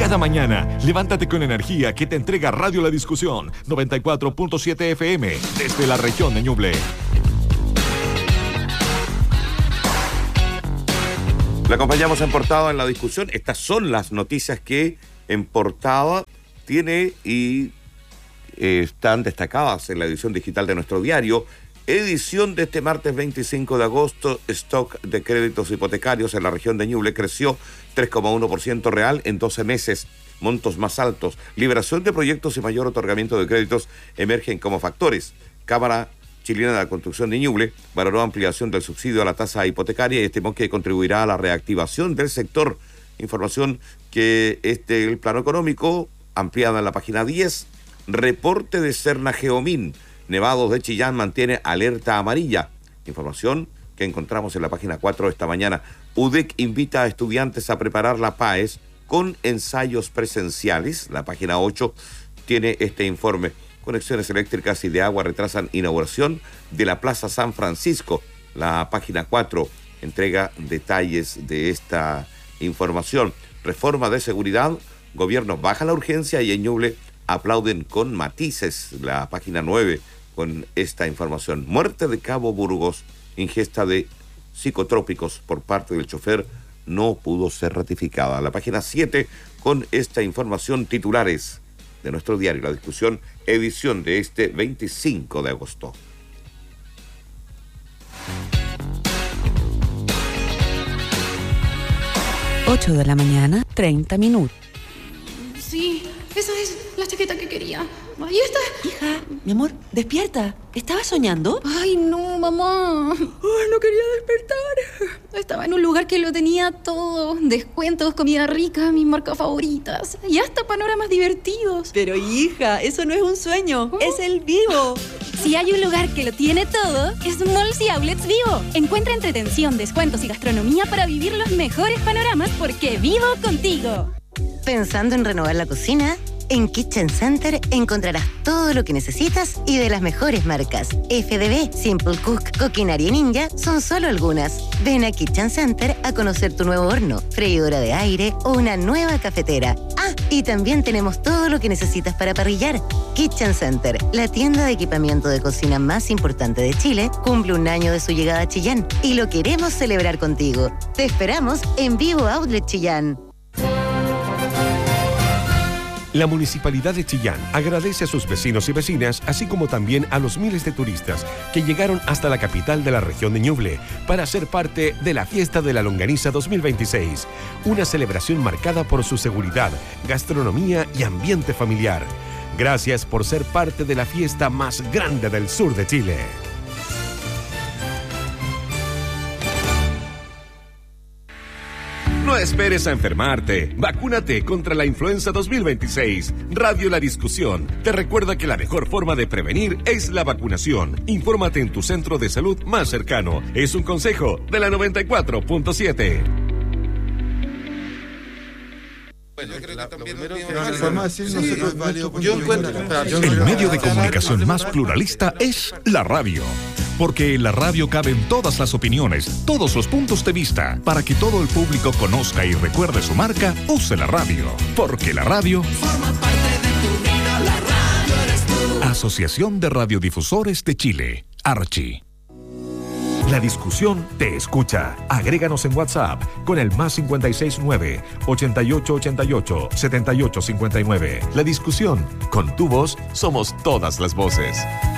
Cada mañana, levántate con energía que te entrega Radio La Discusión 94.7 FM desde la región de Ñuble. La acompañamos en portada en La Discusión. Estas son las noticias que en portada tiene y están destacadas en la edición digital de nuestro diario. Edición de este martes 25 de agosto. Stock de créditos hipotecarios en la región de Ñuble creció 3,1% real en 12 meses. Montos más altos, liberación de proyectos y mayor otorgamiento de créditos emergen como factores. Cámara Chilena de la Construcción de Ñuble valoró ampliación del subsidio a la tasa hipotecaria y estimó que contribuirá a la reactivación del sector. Información que el plano económico, ampliada en la página 10. Reporte de Serna Geomín. Nevados de Chillán mantiene alerta amarilla. Información que encontramos en la página 4 esta mañana. UDEC invita a estudiantes a preparar la PAES con ensayos presenciales. La página 8 tiene este informe. Conexiones eléctricas y de agua retrasan inauguración de la Plaza San Francisco. La página 4 entrega detalles de esta información. Reforma de seguridad. Gobierno baja la urgencia y en Ñuble aplauden con matices. La página 9 con esta información. Muerte de Cabo Burgos. Ingesta de psicotrópicos por parte del chofer no pudo ser ratificada. La página 7 con esta información, titulares de nuestro diario La Discusión, edición de este 25 de agosto. Ocho de la mañana, 30 minutos. Sí, esa es la chaqueta que quería. Ahí está. Hija, mi amor, despierta. ¿Estabas soñando? Ay, no, mamá. Ay, no quería despertar. Estaba en un lugar que lo tenía todo. Descuentos, comida rica, mis marcas favoritas. Y hasta panoramas divertidos. Pero hija, eso no es un sueño. Es el Vivo. Si hay un lugar que lo tiene todo, es Malls y Outlets Vivo. Encuentra entretención, descuentos y gastronomía para vivir los mejores panoramas porque vivo contigo. ¿Pensando en renovar la cocina? En Kitchen Center encontrarás todo lo que necesitas y de las mejores marcas. FDB, Simple Cook, Coquinaria y Ninja son solo algunas. Ven a Kitchen Center a conocer tu nuevo horno, freidora de aire o una nueva cafetera. Ah, y también tenemos todo lo que necesitas para parrillar. Kitchen Center, la tienda de equipamiento de cocina más importante de Chile, cumple un año de su llegada a Chillán y lo queremos celebrar contigo. Te esperamos en Vivo Outlet Chillán. La Municipalidad de Chillán agradece a sus vecinos y vecinas, así como también a los miles de turistas que llegaron hasta la capital de la región de Ñuble para ser parte de la Fiesta de la Longaniza 2026, una celebración marcada por su seguridad, gastronomía y ambiente familiar. Gracias por ser parte de la fiesta más grande del sur de Chile. No esperes a enfermarte. Vacúnate contra la influenza 2026. Radio La Discusión te recuerda que la mejor forma de prevenir es la vacunación. Infórmate en tu centro de salud más cercano. Es un consejo de la 94.7. El medio de comunicación más pluralista es la radio. Porque en la radio caben todas las opiniones, todos los puntos de vista. Para que todo el público conozca y recuerde su marca, use la radio. Porque la radio forma parte de tu vida, la radio eres tú. Asociación de Radiodifusores de Chile, Archi. La Discusión te escucha. Agréganos en WhatsApp con el +569 8888 7859. La Discusión, con tu voz somos todas las voces.